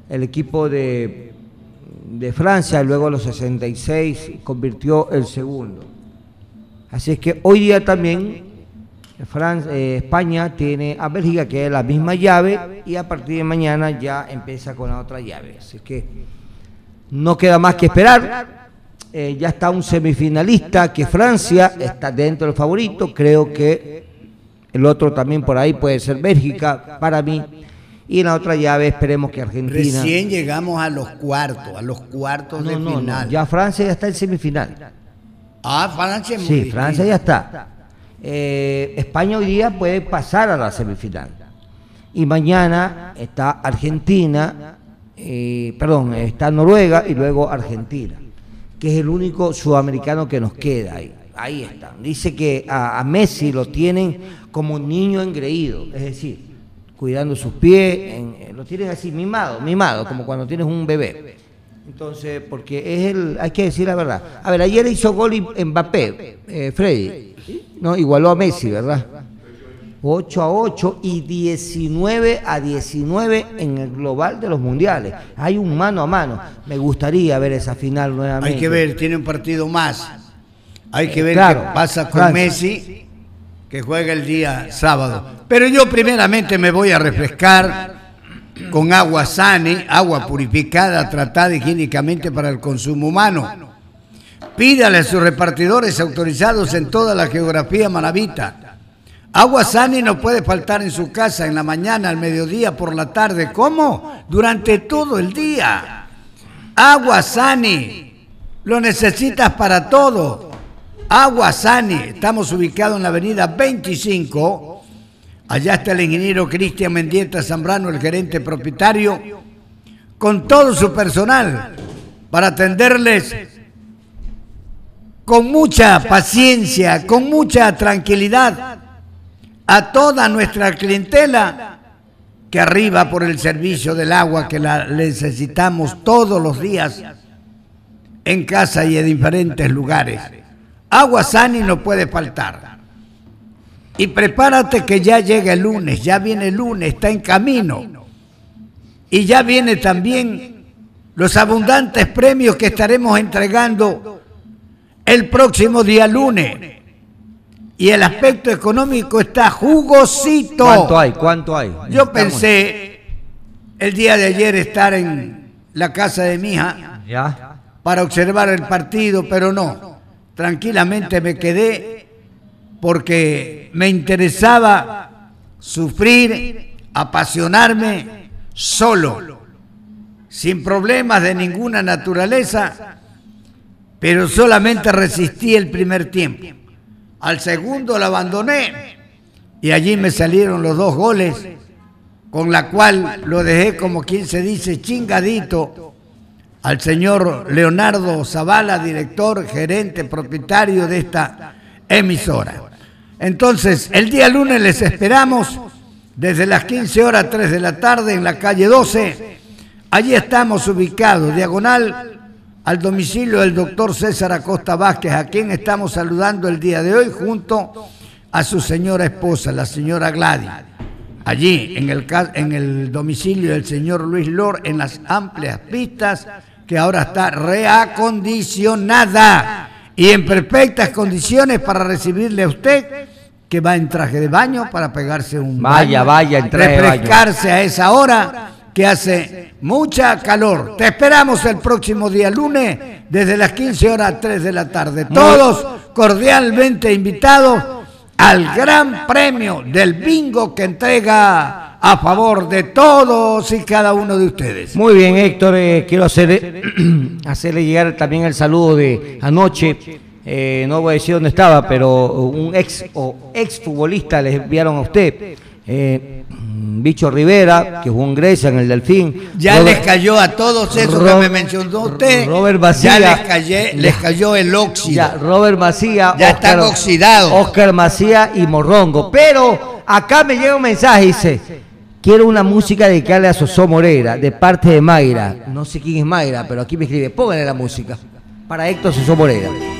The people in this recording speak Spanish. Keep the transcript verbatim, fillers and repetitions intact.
el equipo de, de Francia, luego a los sesenta y seis convirtió el segundo. Así es que hoy día también Francia, eh, España tiene a Bélgica, que es la misma llave, y a partir de mañana ya empieza con la otra llave. Así que no queda más que esperar. Eh, ya está un semifinalista, que Francia está dentro del favorito. Creo que el otro también por ahí puede ser Bélgica, para mí. Y en la otra llave esperemos que Argentina... Recién llegamos a los cuartos, a los cuartos no, de no, final. No, ya Francia ya está en semifinal. Ah, Francia es muy Sí, distinto. Francia ya está. Eh, España hoy día puede pasar a la semifinal. Y mañana está Argentina, eh, perdón, está Noruega y luego Argentina, que es el único sudamericano que nos queda ahí. Ahí está. Dice que a, a Messi lo tienen como un niño engreído, es decir, cuidando sus pies, en, lo tienen así mimado, mimado, como cuando tienes un bebé. Entonces, porque es el, hay que decir la verdad. A ver, ayer hizo gol Mbappé, eh, Freddy, no, igualó a Messi, ¿verdad? ocho a ocho y diecinueve a diecinueve en el global de los mundiales. Hay un mano a mano. Me gustaría ver esa final nuevamente. Hay que ver, tiene un partido más. Hay que ver claro, qué pasa con Francia. Messi, que juega el día sábado. Pero yo primeramente me voy a refrescar con agua Sani, agua purificada, tratada higiénicamente para el consumo humano. Pídale a sus repartidores autorizados en toda la geografía manabita. Agua Sani no puede faltar en su casa en la mañana, al mediodía, por la tarde. ¿Cómo? Durante todo el día. Agua Sani. Lo necesitas para todo. Agua Sani. Estamos ubicados en la avenida veinticinco. Allá está el ingeniero Cristian Mendieta Zambrano, el gerente propietario, con todo su personal, para atenderles con mucha paciencia, con mucha tranquilidad a toda nuestra clientela que arriba por el servicio del agua que la necesitamos todos los días en casa y en diferentes lugares. Agua Sani no puede faltar. Y prepárate que ya llega el lunes, ya viene el lunes, está en camino. Y ya viene también los abundantes premios que estaremos entregando el próximo día lunes. Y el aspecto económico está jugosito. ¿Cuánto hay? ¿Cuánto hay? Yo pensé el día de ayer estar en la casa de mi hija ¿Ya? para observar el partido, pero no. Tranquilamente me quedé porque me interesaba sufrir, apasionarme solo, sin problemas de ninguna naturaleza, pero solamente resistí el primer tiempo. Al segundo lo abandoné y allí me salieron los dos goles, con la cual lo dejé, como quien se dice, chingadito al señor Leonardo Zavala, director, gerente, propietario de esta emisora. Entonces, el día lunes les esperamos desde las quince horas, tres de la tarde, en la calle doce. Allí estamos ubicados, diagonal al domicilio del doctor César Acosta Vázquez, a quien estamos saludando el día de hoy, junto a su señora esposa, la señora Gladys. Allí, en el, en el domicilio del señor Luis Lor, en las amplias pistas, que ahora está reacondicionada y en perfectas condiciones para recibirle a usted, que va en traje de baño para pegarse un Vaya, baño, vaya, en traje de baño. refrescarse a esa hora que hace mucha calor. Te esperamos el próximo día lunes desde las quince horas a tres de la tarde. Todos cordialmente invitados al gran premio del bingo que entrega a favor de todos y cada uno de ustedes. Muy bien, Héctor, eh, quiero hacer, hacerle llegar también el saludo de anoche. Eh, no voy a decir dónde estaba, pero un ex o ex futbolista les enviaron a usted. Eh, Bicho Rivera, que jugó en Grecia en el Delfín. Ya Robert, les cayó a todos esos Ro, que me mencionó usted. Robert Macía. Ya les, cayé, les cayó el óxido. Ya, Robert Macía. Ya Oscar, están oxidados. Oscar Macía y Morrongo. Pero acá me llega un mensaje, dice: quiero una música dedicada a Sosó Moreira, de parte de Mayra. No sé quién es Mayra, pero aquí me escribe: póngale la música para Héctor Sosó Moreira.